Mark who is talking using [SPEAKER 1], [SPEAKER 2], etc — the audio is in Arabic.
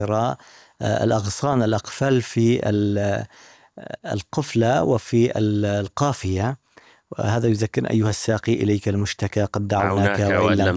[SPEAKER 1] الأغصان الأقفال في القفلة وفي القافية. وهذا يذكر أيها الساقي إليك المشتكى قد دعوناك وإن لم